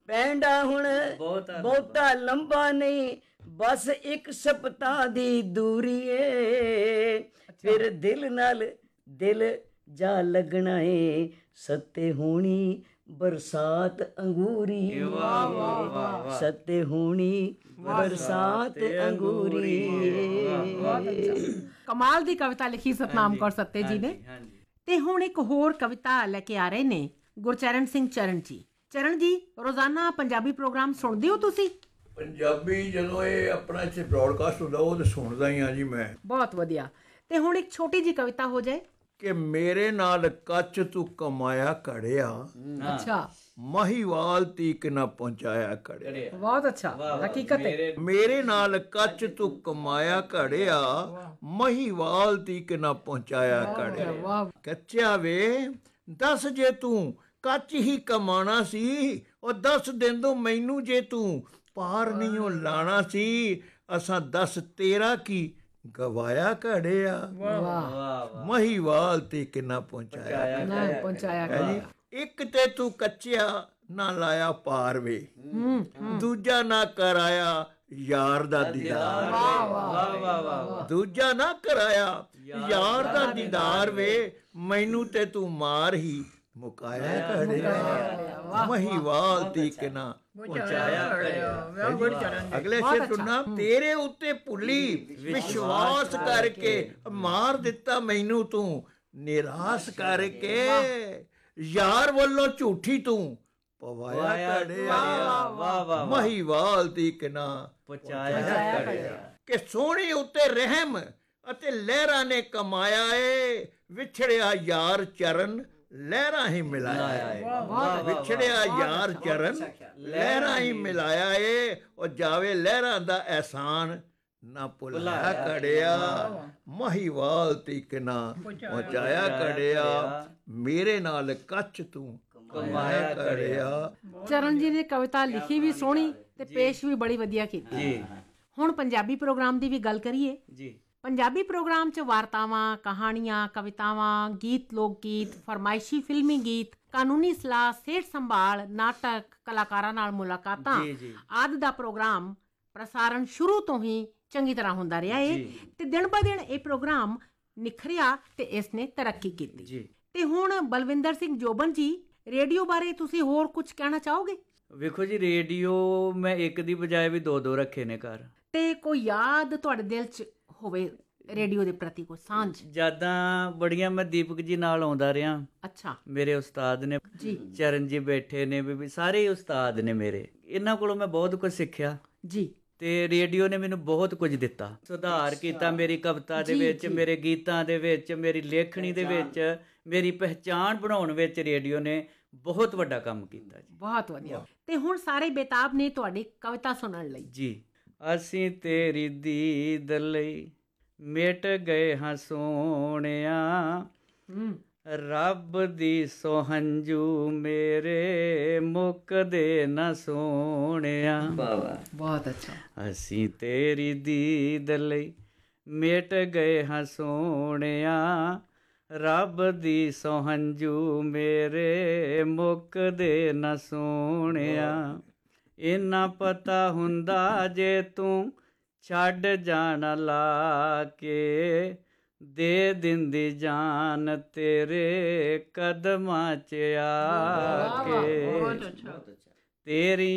ਪੈਂਡਾ ਹੁਣ ਬਹੁਤਾ ਲੰਬਾ ਨਹੀਂ, ਬਸ ਇੱਕ ਸਪਤਾਹ ਦੀ ਦੂਰੀ ਏ, ਫਿਰ ਦਿਲ ਨਾਲ ਦਿਲ ਜਾ ਲੱਗਣਾ ਏ, ਸੱਤੇ ਹੋਣੀ ਬਰਸਾਤ ਅੰਗੂਰੀ, ਸੱਤੇ ਹੋਣੀ ਬਰਸਾਤ ਅੰਗੂਰੀ। ਕਮਾਲ ਦੀ ਕਵਿਤਾ ਲਿਖੀ ਸਤਨਾਮ ਕੌਰ ਸੱਤੇ ਜੀ ਨੇ। ਤੇ ਹੁਣ ਇੱਕ ਹੋਰ ਕਵਿਤਾ ਲੈ ਕੇ ਆ ਰਹੇ ਨੇ ਗੁਰਚਰਨ ਸਿੰਘ ਚਰਨ ਜੀ। ਚਰਨ ਜੀ, ਰੋਜ਼ਾਨਾ ਪੰਜਾਬੀ ਪ੍ਰੋਗਰਾਮ ਸੁਣਦੇ ਹੋ ਤੁਸੀਂ? ਪੰਜਾਬੀ ਜਦੋਂ ਇਹ ਆਪਣਾ ਇੱਥੇ ਬ੍ਰੌਡਕਾਸਟ ਹੁੰਦਾ ਉਹ ਤਾਂ ਸੁਣਦਾ ਹੀ ਹਾਂ ਜੀ ਮੈਂ। ਬਹੁਤ ਵਧੀਆ। ਤੇ ਹੁਣ ਇੱਕ ਛੋਟੀ ਜੀ ਕਵਿਤਾ ਹੋ ਜਾਏ ਕਿ ਮੇਰੇ ਨਾਲ ਕੱਚ ਤੂੰ ਕਮਾਇਆ ਘੜਿਆ, ਅੱਛਾ, ਮਹੀਵਾਲ ਤੀਕ ਨਾ ਪਹੁੰਚਾਇਆ ਘੜਿਆ। ਬਹੁਤ ਅੱਛਾ, ਹਕੀਕਤ ਹੈ। ਮੇਰੇ ਨਾਲ ਕੱਚ ਤੂੰ ਕਮਾਇਆ ਘੜਿਆ, ਮਹੀਵਾਲ ਤੀਕ ਨਾ ਪਹੁੰਚਾਇਆ ਘੜਿਆ। ਕੱਚਿਆ ਵੇ ਦੱਸ ਜੇ ਤੂੰ ਕੱਚ ਹੀ ਕਮਾਣਾ ਸੀ, ਉਹ 10 ਦਿਨ ਤੋਂ ਮੈਨੂੰ ਜੇ ਤੂੰ ਪਾਰ ਨਹੀਂ ਉਹ ਲਾਣਾ ਸੀ, ਅਸਾਂ 10 13 ਕੀ ਗਵਾਇਆ ਘੜਿਆ, ਮਹੀਵਾਲ ਤੇ ਕਿੰਨਾ ਪਹੁੰਚਾਇਆ। ਇੱਕ ਤੇ ਤੂੰ ਕੱਚਿਆ ਨਾ ਲਾਇਆ ਪਾਰ ਵੇ, ਦੂਜਾ ਨਾ ਕਰਾਇਆ ਯਾਰ ਦਾ ਦੀਦਾਰ, ਦੂਜਾ ਨਾ ਕਰਾਇਆ ਯਾਰ ਦਾ ਦੀਦਾਰ ਵੇ, ਮੈਨੂੰ ਤੇ ਤੂੰ ਮਾਰ ਹੀ ਮੁਕਾਇਆ ਘੜਿਆ, ਮਹੀਵਾਲ ਤੇ ਕਿੰਨਾ ਪਹੁੰਚਾਇਆ ਘੜਿਆ। ਅਗਲੇ ਸ਼ੇਰ ਸੁਣਨਾ, ਤੇਰੇ ਉੱਤੇ ਭੁੱਲੀ ਵਿਸ਼ਵਾਸ ਕਰਕੇ, ਮਾਰ ਦਿੱਤਾ ਮੈਨੂੰ ਤੂੰ ਨਿਰਾਸ਼ ਕਰਕੇ, ਯਾਰ ਵੱਲੋਂ ਝੂਠੀ ਤੂੰ ਪਵਾਇਆ ਘੜਿਆ, ਮਹੀਵਾਲ ਦੀ ਕਿਨਾ ਪਹੁੰਚਾਇਆ ਘੜਿਆ। ਕਿ ਸੋਹਣੀ ਉੱਤੇ ਰਹਿਮ ਅਤੇ ਲਹਿਰਾਂ ਨੇ ਕਮਾਇਆ ਏ, ਵਿਛੜਿਆ ਯਾਰ ਚਰਨ ਲਹਿਰਾਂ ਹੀ ਮਿਲਾਇਆ ਏ, ਵਿਛੜਿਆ ਯਾਰ ਚਰਨ ਲਹਿਰਾਂ ਹੀ ਮਿਲਾਇਆ ਏ, ਉਹ ਜਾਵੇ ਲਹਿਰਾਂ ਦਾ ਅਹਿਸਾਨ ਨਾ ਭੁਲਾਇਆ ਘੜਿਆ, ਮਹੀਵਾਲ ਤੀਕ ਨਾ ਪਹੁੰਚਾਇਆ ਘੜਿਆ, ਮੇਰੇ ਨਾਲ ਕੱਚ ਤੂੰ ਕਮਾਇਆ ਘੜਿਆ। ਚਰਨ ਜੀ ਨੇ ਕਵਿਤਾ ਲਿਖੀ ਵੀ ਸੋਹਣੀ ਤੇ ਪੇਸ਼ ਵੀ ਬੜੀ ਵਧੀਆ ਕੀਤੀ। ਹੁਣ ਪੰਜਾਬੀ ਪ੍ਰੋਗਰਾਮ ਦੀ ਵੀ ਗੱਲ ਕਰੀਏ ਜੀ। ਪੰਜਾਬੀ ਪ੍ਰੋਗਰਾਮ 'ਚ ਵਾਰਤਾਵਾਂ, ਕਹਾਣੀਆਂ, ਕਵਿਤਾਵਾਂ, ਗੀਤ, ਲੋਕ ਗੀਤ, ਫਰਮਾਇਸ਼ੀ ਫਿਲਮੀ ਗੀਤ, ਕਾਨੂੰਨੀ ਸਲਾਹ, ਸਿਹਤ ਸੰਭਾਲ, ਨਾਟਕ, ਕਲਾਕਾਰਾਂ ਨਾਲ ਮੁਲਾਕਾਤਾਂ ਆਦਿ ਦਾ ਪ੍ਰੋਗਰਾਮ ਪ੍ਰਸਾਰਣ ਸ਼ੁਰੂ ਤੋਂ ਹੀ ਚੰਗੀ ਤਰ੍ਹਾਂ ਹੁੰਦਾ ਰਿਹਾ ਏ ਤੇ ਦਿਨ ਬ ਦਿਨ ਇਹ ਪ੍ਰੋਗਰਾਮ ਨਿਖਰਿਆ ਤੇ ਇਸ ਨੇ ਤਰੱਕੀ ਕੀਤੀ। ਤੇ ਹੁਣ ਬਲਵਿੰਦਰ ਸਿੰਘ ਜੋਬਨ ਜੀ, ਰੇਡੀਓ ਬਾਰੇ ਤੁਸੀਂ ਹੋਰ ਕੁਝ ਕਹਿਣਾ ਚਾਹੋਗੇ? ਵੇਖੋ ਜੀ, ਰੇਡੀਓ ਮੈਂ ਇੱਕ ਦੀ ਬਜਾਏ ਵੀ 2 ਰੱਖੇ ਨੇ ਘਰ। ਤੇ ਕੋਈ ਯਾਦ ਤੁਹਾਡੇ ਦਿਲ 'ਚ ਹੋਵੇ ਰੇਡੀਓ ਦੇ ਪ੍ਰਤੀ, ਕੋਈ ਸਾਂਝ? ਯਾਦਾਂ ਬੜੀਆਂ। ਮੈਂ ਦੀਪਕ ਜੀ ਨਾਲ ਆਉਂਦਾ ਰਿਹਾ। ਅੱਛਾ। ਮੇਰੇ ਉਸਤਾਦ ਨੇ ਜੀ, ਚਰਨ ਜੀ ਬੈਠੇ ਨੇ, ਵੀ ਸਾਰੇ ਉਸਤਾਦ ਨੇ ਮੇਰੇ, ਇਹਨਾਂ ਕੋਲੋਂ ਮੈਂ ਬਹੁਤ ਕੁਝ ਸਿੱਖਿਆ ਜੀ। ਤੇ ਰੇਡੀਓ ਨੇ ਮੈਨੂੰ ਬਹੁਤ ਕੁਝ ਦਿੱਤਾ, ਸੁਧਾਰ ਕੀਤਾ ਮੇਰੀ ਕਵਿਤਾ ਦੇ ਵਿੱਚ, ਮੇਰੇ ਗੀਤਾਂ ਦੇ ਵਿੱਚ, ਮੇਰੀ ਲੇਖਣੀ ਦੇ ਵਿੱਚ, ਮੇਰੀ ਪਹਿਚਾਣ ਬਣਾਉਣ ਵਿੱਚ ਰੇਡੀਓ ਨੇ ਬਹੁਤ ਵੱਡਾ ਕੰਮ ਕੀਤਾ ਜੀ। ਬਹੁਤ ਵਧੀਆ। ਤੇ ਹੁਣ ਸਾਰੇ ਬੇਤਾਬ ਨੇ ਤੁਹਾਡੀ ਕਵਿਤਾ ਸੁਣਨ ਲਈ ਜੀ। ਅਸੀਂ ਤੇਰੀ ਦੀਦ ਲਈ ਮਿਟ ਗਏ ਹਾਂ ਸੋਹਣਿਆ, ਰੱਬ ਦੀ ਸੋਹੰਜੂ ਮੇਰੇ ਮੁੱਕਦੇ ਨਾ ਸੋਹਣਿਆ। ਬਹੁਤ ਅੱਛਾ। ਅਸੀਂ ਤੇਰੀ ਦੀਦ ਲਈ ਮਿਟ ਗਏ ਹਾਂ ਸੋਹਣਿਆ, ਰੱਬ ਦੀ ਸੋਹੰਜੂ ਮੇਰੇ ਮੁੱਕਦੇ ਨਾ ਸੋਹਣਿਆ। ਇੰਨਾ ਪਤਾ ਹੁੰਦਾ ਜੇ ਤੂੰ ਛੱਡ ਜਾਣਾ ਲਾ ਕੇ, ਦੇ ਦਿੰਦੀ ਜਾਨ ਤੇਰੇ ਕਦਮਾਂ 'ਚ ਆ ਕੇ। ਤੇਰੀ